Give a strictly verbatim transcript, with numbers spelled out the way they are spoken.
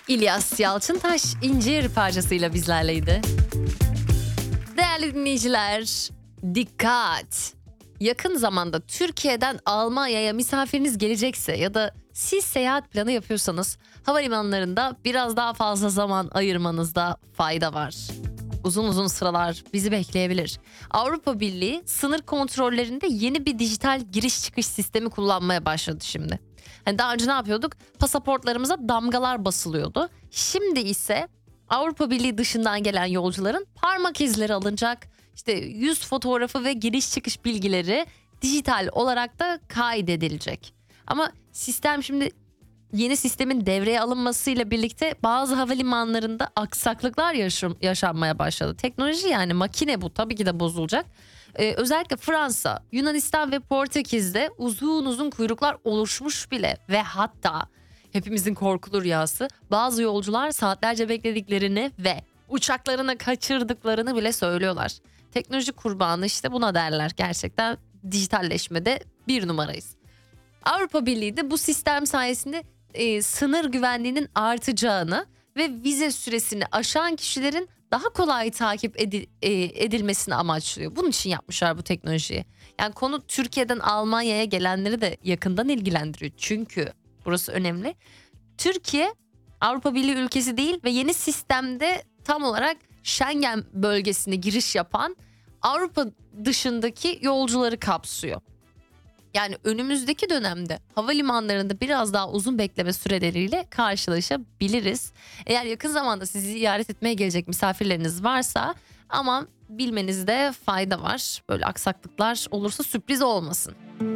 İlyas Yalçıntaş incir parçasıyla bizlerleydi. Değerli dinleyiciler, dikkat! Yakın zamanda Türkiye'den Almanya'ya misafiriniz gelecekse ya da siz seyahat planı yapıyorsanız havalimanlarında biraz daha fazla zaman ayırmanızda fayda var. Uzun uzun sıralar bizi bekleyebilir. Avrupa Birliği sınır kontrollerinde yeni bir dijital giriş çıkış sistemi kullanmaya başladı şimdi. Yani daha önce ne yapıyorduk? Pasaportlarımıza damgalar basılıyordu. Şimdi ise Avrupa Birliği dışından gelen yolcuların parmak izleri alınacak. İşte yüz fotoğrafı ve giriş çıkış bilgileri dijital olarak da kaydedilecek. Ama sistem şimdi yeni sistemin devreye alınmasıyla birlikte bazı havalimanlarında aksaklıklar yaşam, yaşanmaya başladı. Teknoloji yani makine bu tabii ki de bozulacak. Ee, özellikle Fransa, Yunanistan ve Portekiz'de uzun uzun kuyruklar oluşmuş bile ve hatta hepimizin korkulu rüyası bazı yolcular saatlerce beklediklerini ve uçaklarını kaçırdıklarını bile söylüyorlar. Teknoloji kurbanı işte buna derler. Gerçekten dijitalleşmede bir numarayız. Avrupa Birliği de bu sistem sayesinde e, sınır güvenliğinin artacağını ve vize süresini aşan kişilerin daha kolay takip edi- e, edilmesini amaçlıyor. Bunun için yapmışlar bu teknolojiyi. Yani konu Türkiye'den Almanya'ya gelenleri de yakından ilgilendiriyor. Çünkü burası önemli. Türkiye Avrupa Birliği ülkesi değil ve yeni sistemde tam olarak Schengen bölgesine giriş yapan Avrupa dışındaki yolcuları kapsıyor. Yani önümüzdeki dönemde havalimanlarında biraz daha uzun bekleme süreleriyle karşılaşabiliriz. Eğer yakın zamanda sizi ziyaret etmeye gelecek misafirleriniz varsa aman bilmenizde fayda var. Böyle aksaklıklar olursa sürpriz olmasın.